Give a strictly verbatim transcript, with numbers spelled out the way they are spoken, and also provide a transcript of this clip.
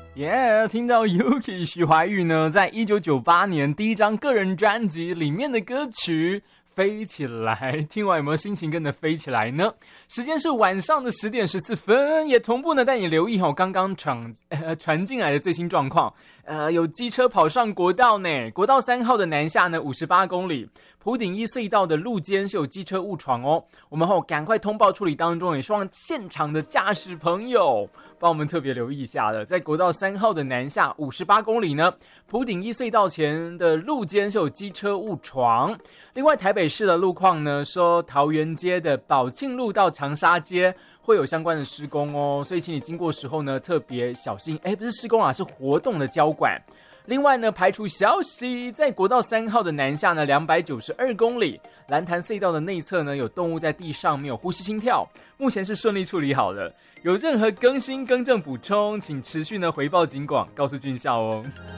耶、yeah, 听到 Yuki 徐怀钰呢，在一九九八年第一张个人专辑里面的歌曲飞起来，听完有没有心情跟着飞起来呢？时间是晚上的十点十四分，也同步呢带你留意哦，刚刚传呃传进来的最新状况。呃，有机车跑上国道呢，国道三号的南下呢五十八公里，埔顶一隧道的路肩是有机车误闯哦，我们后赶快通报处理当中，也希望现场的驾驶朋友帮我们特别留意一下了，在国道三号的南下五十八公里呢，埔顶一隧道前的路肩是有机车误闯。另外台北市的路况呢，说桃园街的宝庆路到长沙街会有相关的施工哦，所以请你经过时候呢特别小心。哎，不是施工啊，是活动的交管。另外呢，排除消息，在国道三号的南下呢两百九十二公里，蓝潭隧道的内侧呢有动物在地上没有呼吸心跳，目前是顺利处理好了。有任何更新更正补充，请持续呢回报警广，告诉军校哦。